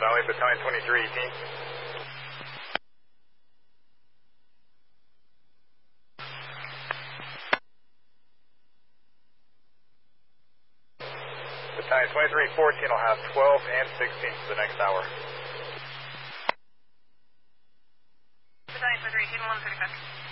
Valley, Battalion 2318. Battalion 2314 will have 12 and 16 for the next hour. Battalion 2318, 135.